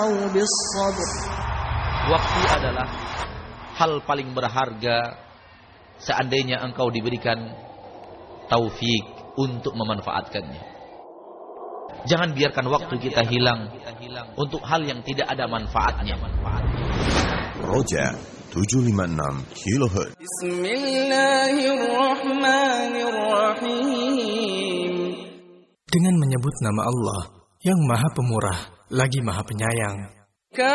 بالصبر. Waktu adalah hal paling berharga seandainya engkau diberikan taufik untuk memanfaatkannya. Jangan biarkan waktu kita hilang untuk hal yang tidak ada manfaatnya. Roja 756 kHz. Bismillahirrahmanirrahim. Dengan menyebut nama Allah yang Maha Pemurah lagi Maha Penyayang.